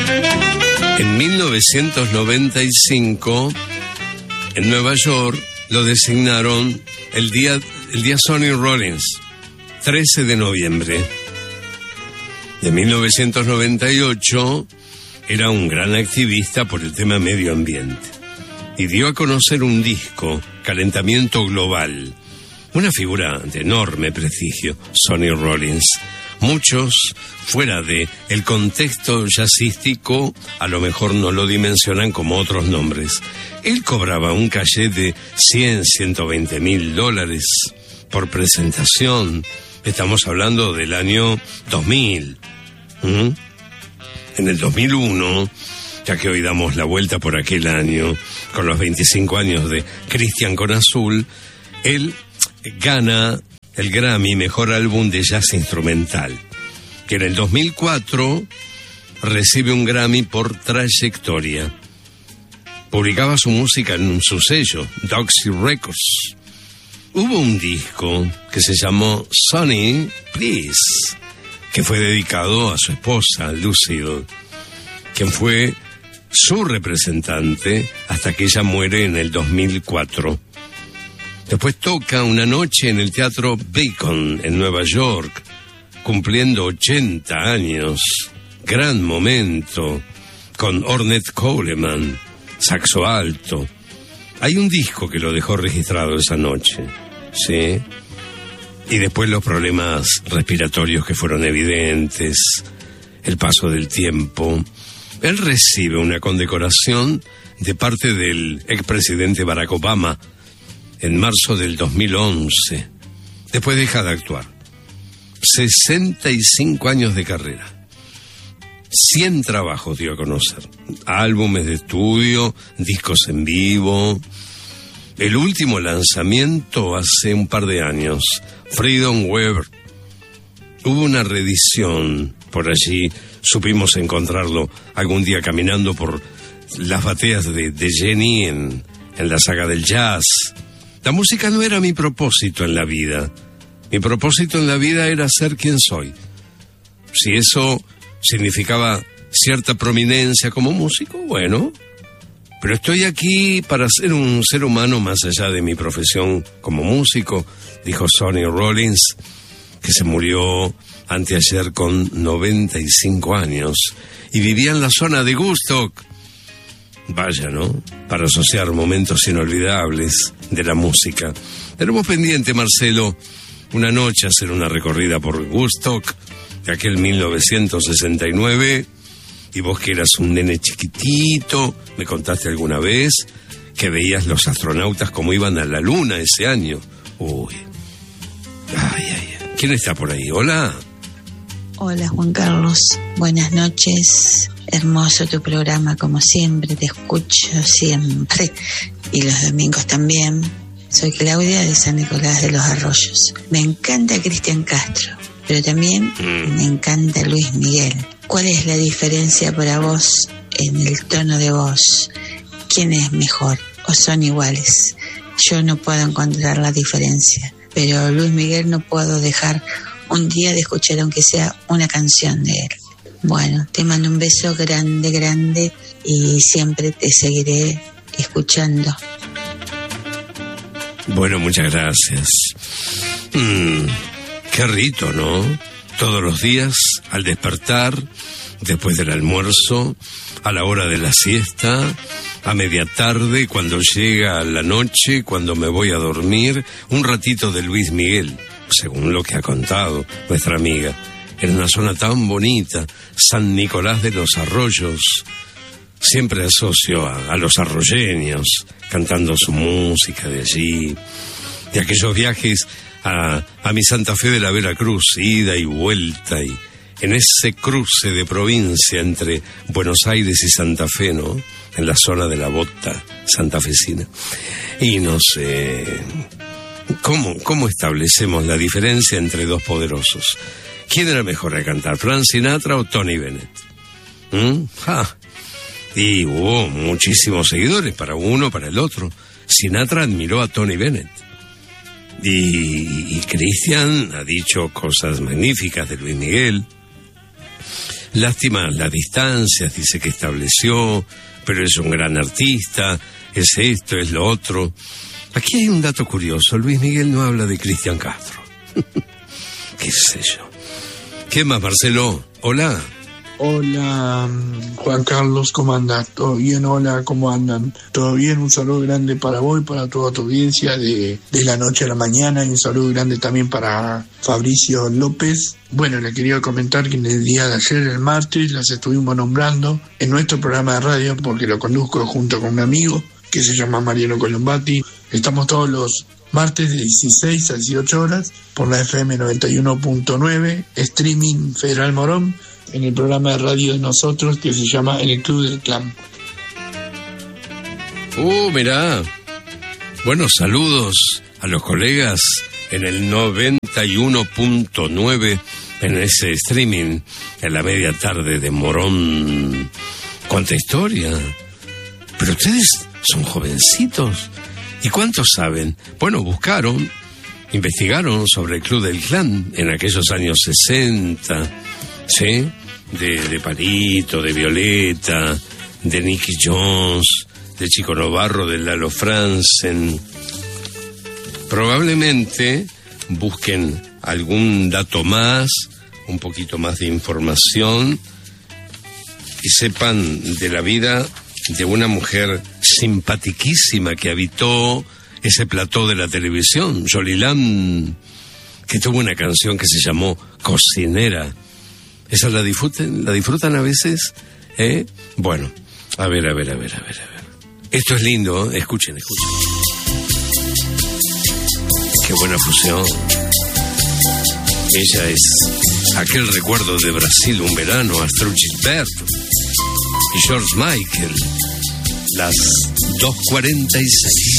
En 1995, en Nueva York, lo designaron el día Sonny Rollins, 13 de noviembre. De 1998, era un gran activista por el tema medio ambiente y dio a conocer un disco, Calentamiento Global. Una figura de enorme prestigio, Sonny Rollins. Muchos, fuera de el contexto jazzístico, a lo mejor no lo dimensionan como otros nombres. Él cobraba un cachet de $120,000 por presentación. Estamos hablando del año 2000. En el 2001, ya que hoy damos la vuelta por aquel año, con los 25 años de Cristian con Azul, él gana el Grammy Mejor Álbum de Jazz Instrumental, que en el 2004 recibe un Grammy por Trayectoria. Publicaba su música en su sello, Doxy Records. Hubo un disco que se llamó Sonny, Please, que fue dedicado a su esposa, Lucille, quien fue su representante hasta que ella muere en el 2004. Después toca una noche en el Teatro Bacon en Nueva York, cumpliendo 80 años. Gran momento, con Ornette Coleman, saxo alto. Hay un disco que lo dejó registrado esa noche, ¿sí? Y después los problemas respiratorios que fueron evidentes, el paso del tiempo. Él recibe una condecoración de parte del expresidente Barack Obama en marzo del 2011. Después deja de actuar. 65 años de carrera. 100 trabajos dio a conocer. Álbumes de estudio, discos en vivo. El último lanzamiento hace un par de años, Freedom Weber. Hubo una reedición por allí. Supimos encontrarlo algún día caminando por las bateas de Jenny en la saga del jazz. La música no era mi propósito en la vida. Mi propósito en la vida era ser quien soy. Si eso significaba cierta prominencia como músico, bueno. Pero estoy aquí para ser un ser humano más allá de mi profesión como músico, dijo Sonny Rollins, que se murió anteayer con 95 años y vivía en la zona de Woodstock. Vaya, ¿no? Para asociar momentos inolvidables de la música. Tenemos pendiente, Marcelo, una noche hacer una recorrida por Woodstock de aquel 1969, y vos que eras un nene chiquitito, me contaste alguna vez que veías los astronautas como iban a la luna ese año. Uy. Ay. ¿Quién está por ahí? Hola. Hola, Juan Carlos. Buenas noches. Hermoso tu programa, como siempre. Te escucho siempre. Y los domingos también. Soy Claudia de San Nicolás de los Arroyos. Me encanta Cristian Castro, pero también me encanta Luis Miguel. ¿Cuál es la diferencia para vos en el tono de voz? ¿Quién es mejor o son iguales? Yo no puedo encontrar la diferencia, pero Luis Miguel no puedo dejar un día de escuchar aunque sea una canción de él. Bueno, te mando un beso grande, grande, y siempre te seguiré escuchando. Bueno, muchas gracias. Qué rito, ¿no? Todos los días, al despertar, después del almuerzo, a la hora de la siesta, a media tarde, cuando llega la noche, cuando me voy a dormir, un ratito de Luis Miguel, según lo que ha contado nuestra amiga, en una zona tan bonita, San Nicolás de los Arroyos. Siempre asocio a los arroyeños cantando su música de allí, de aquellos viajes a mi Santa Fe de la Veracruz, ida y vuelta, y en ese cruce de provincia entre Buenos Aires y Santa Fe, ¿no? En la zona de la bota santafesina. Y no sé, ¿cómo establecemos la diferencia entre dos poderosos? ¿Quién era mejor a cantar, Frank Sinatra o Tony Bennett? Y hubo muchísimos seguidores, para uno, para el otro. Sinatra admiró a Tony Bennett. Y Cristian ha dicho cosas magníficas de Luis Miguel. Lástima las distancias, dice que estableció, pero es un gran artista, es esto, es lo otro. Aquí hay un dato curioso, Luis Miguel no habla de Cristian Castro. ¿Qué sé yo? ¿Qué más, Marcelo? Hola. Hola, Juan Carlos, ¿cómo andas? ¿Todo bien? Hola, ¿cómo andan? ¿Todo bien? Un saludo grande para vos y para toda tu audiencia de la noche a la mañana, y un saludo grande también para Fabricio López. Bueno, le quería comentar que en el día de ayer, el martes, las estuvimos nombrando en nuestro programa de radio, porque lo conduzco junto con un amigo que se llama Mariano Colombati. Estamos todos los martes de 16 a 18 horas por la FM 91.9, streaming Federal Morón, en el programa de radio de nosotros que se llama El Club del Clan. Mirá. Bueno, saludos a los colegas en el 91.9, en ese streaming, en la media tarde de Morón. ¡Cuánta historia! Pero ustedes son jovencitos. ¿Y cuántos saben? Bueno, investigaron sobre el Club del Clan en aquellos años 60, ¿sí? De Palito, de Violeta, de Nicky Jones, de Chico Novarro, de Lalo Franzen. Probablemente busquen algún dato más, un poquito más de información, y sepan de la vida de una mujer simpatiquísima que habitó ese plató de la televisión, Yolilán, que tuvo una canción que se llamó Cocinera. ¿Esa la disfrutan a veces? Bueno, a ver. Esto es lindo, escuchen. Qué buena fusión. Ella es aquel recuerdo de Brasil, un verano, Astrud Gilberto y George Michael, las 2:46.